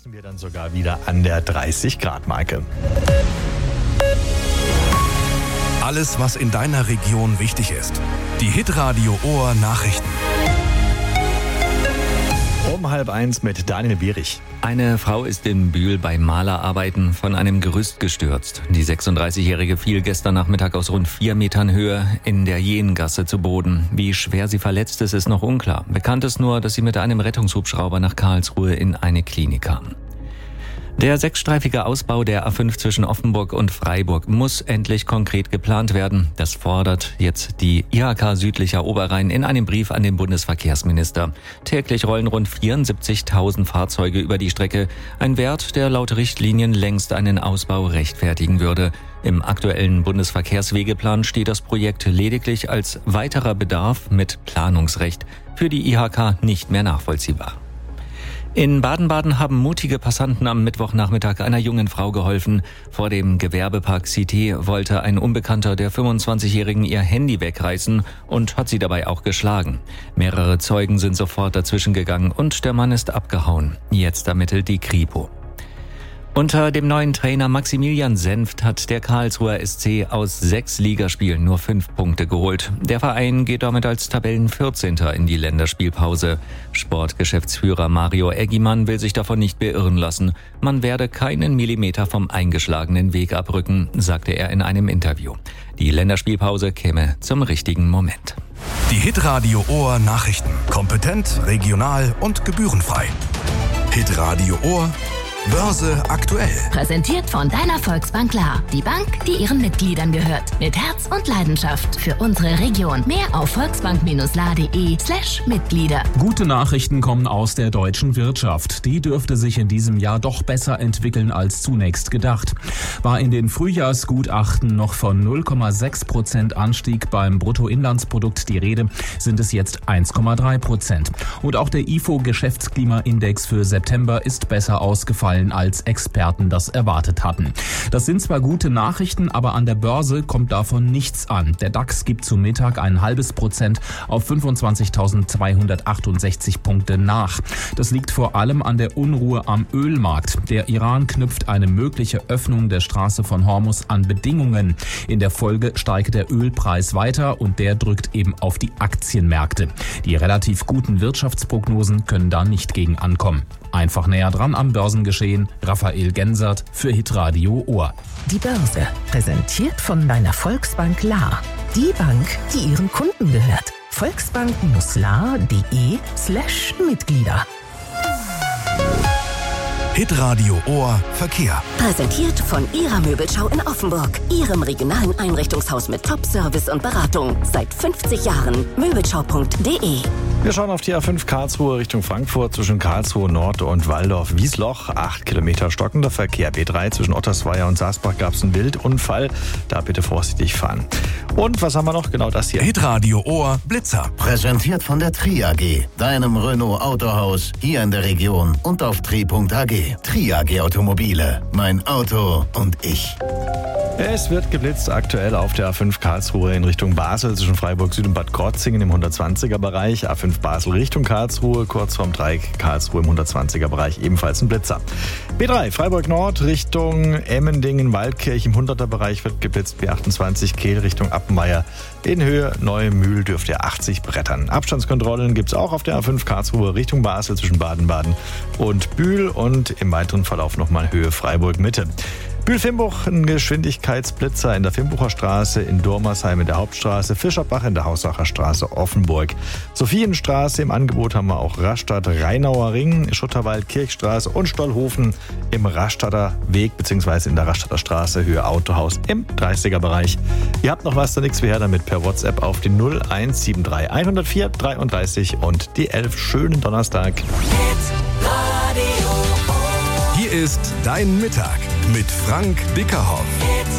kratzen wir dann sogar wieder an der 30-Grad-Marke. Alles, was in deiner Region wichtig ist. Die Hitradio Ohr Nachrichten. Um 12:30 mit Daniel Bierich. Eine Frau ist in Bühl bei Malerarbeiten von einem Gerüst gestürzt. Die 36-Jährige fiel gestern Nachmittag aus rund 4 Metern Höhe in der Jengasse zu Boden. Wie schwer sie verletzt ist noch unklar. Bekannt ist nur, dass sie mit einem Rettungshubschrauber nach Karlsruhe in eine Klinik kam. Der 6-streifige Ausbau der A5 zwischen Offenburg und Freiburg muss endlich konkret geplant werden. Das fordert jetzt die IHK Südlicher Oberrhein in einem Brief an den Bundesverkehrsminister. Täglich rollen rund 74.000 Fahrzeuge über die Strecke. Ein Wert, der laut Richtlinien längst einen Ausbau rechtfertigen würde. Im aktuellen Bundesverkehrswegeplan steht das Projekt lediglich als weiterer Bedarf mit Planungsrecht für die IHK nicht mehr nachvollziehbar. In Baden-Baden haben mutige Passanten am Mittwochnachmittag einer jungen Frau geholfen. Vor dem Gewerbepark Cité wollte ein Unbekannter der 25-Jährigen ihr Handy wegreißen und hat sie dabei auch geschlagen. Mehrere Zeugen sind sofort dazwischen gegangen und der Mann ist abgehauen. Jetzt ermittelt die Kripo. Unter dem neuen Trainer Maximilian Senft hat der Karlsruher SC aus 6 Ligaspielen nur 5 Punkte geholt. Der Verein geht damit als Tabellen-14. in die Länderspielpause. Sportgeschäftsführer Mario Eggimann will sich davon nicht beirren lassen. Man werde keinen Millimeter vom eingeschlagenen Weg abrücken, sagte er in einem Interview. Die Länderspielpause käme zum richtigen Moment. Die Hitradio Ohr Nachrichten. Kompetent, regional und gebührenfrei. Hitradio Ohr Börse aktuell. Präsentiert von deiner Volksbank Lahr. Die Bank, die ihren Mitgliedern gehört. Mit Herz und Leidenschaft für unsere Region. Mehr auf volksbank-lahr.de/Mitglieder. Gute Nachrichten kommen aus der deutschen Wirtschaft. Die dürfte sich in diesem Jahr doch besser entwickeln als zunächst gedacht. War in den Frühjahrsgutachten noch von 0,6% Anstieg beim Bruttoinlandsprodukt die Rede, sind es jetzt 1,3%. Und auch der IFO-Geschäftsklimaindex für September ist besser ausgefallen, als Experten das erwartet hatten. Das sind zwar gute Nachrichten, aber an der Börse kommt davon nichts an. Der DAX gibt zu Mittag 0,5% auf 25.268 Punkte nach. Das liegt vor allem an der Unruhe am Ölmarkt. Der Iran knüpft eine mögliche Öffnung der Straße von Hormuz an Bedingungen. In der Folge steigt der Ölpreis weiter und der drückt eben auf die Aktienmärkte. Die relativ guten Wirtschaftsprognosen können da nicht gegen ankommen. Einfach näher dran am Börsengeschehen. Raphael Gensert für Hitradio Ohr. Die Börse, präsentiert von deiner Volksbank Lahr. Die Bank, die ihren Kunden gehört. Volksbank-lahr.de/Mitglieder. Hitradio Ohr Verkehr. Präsentiert von Ihrer Möbelschau in Offenburg. Ihrem regionalen Einrichtungshaus mit Top-Service und Beratung. Seit 50 Jahren. Möbelschau.de. Wir schauen auf die A5 Karlsruhe Richtung Frankfurt zwischen Karlsruhe Nord und Walldorf-Wiesloch. 8 Kilometer stockender Verkehr. B3 zwischen Ottersweier und Saasbach gab es einen Wildunfall. Da bitte vorsichtig fahren. Und was haben wir noch? Genau das hier. Hitradio Ohr Blitzer. Präsentiert von der Tri AG, deinem Renault Autohaus hier in der Region und auf tri.ag. Tri AG Automobile. Mein Auto und ich. Es wird geblitzt aktuell auf der A5 Karlsruhe in Richtung Basel zwischen Freiburg Süd und Bad Krotzingen im 120er Bereich. A5 Basel Richtung Karlsruhe, kurz vorm Dreieck Karlsruhe im 120er Bereich, ebenfalls ein Blitzer. B3 Freiburg Nord Richtung Emmendingen, Waldkirch im 100er Bereich wird geblitzt. B28 Kehl Richtung Appenweier in Höhe Neumühl dürfte ihr 80 brettern. Abstandskontrollen gibt es auch auf der A5 Karlsruhe Richtung Basel zwischen Baden-Baden und Bühl und im weiteren Verlauf nochmal Höhe Freiburg Mitte. Bühl-Fimbuch, ein Geschwindigkeitsblitzer in der Fimbucher Straße, in Dormersheim in der Hauptstraße, Fischerbach in der Haussacher Straße, Offenburg. Sophienstraße im Angebot haben wir auch Rastatt, Rheinauer Ring, Schutterwald, Kirchstraße und Stollhofen im Rastadter Weg bzw. in der Rastadter Straße, Höhe Autohaus im 30er Bereich. Ihr habt noch was, dann nichts wie her damit per WhatsApp auf die 0173 104 33 und die 11. Schönen Donnerstag. Hier ist Dein Mittag mit Frank Dickerhoff.